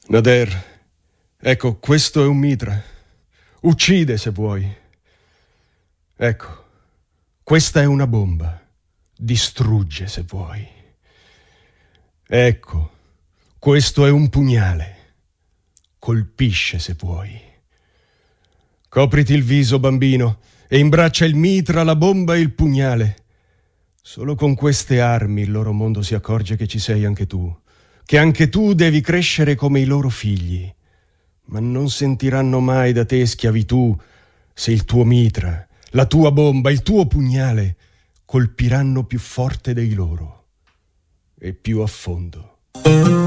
Nader, ecco, questo è un mitra. Uccide se vuoi. Ecco, questa è una bomba. Distrugge se vuoi. Ecco, questo è un pugnale. Colpisce se vuoi. Copriti il viso, bambino, e imbraccia il mitra, la bomba e il pugnale. Solo con queste armi il loro mondo si accorge che ci sei anche tu, che anche tu devi crescere come i loro figli. Ma non sentiranno mai da te schiavitù se il tuo mitra, la tua bomba, il tuo pugnale colpiranno più forte dei loro e più a fondo.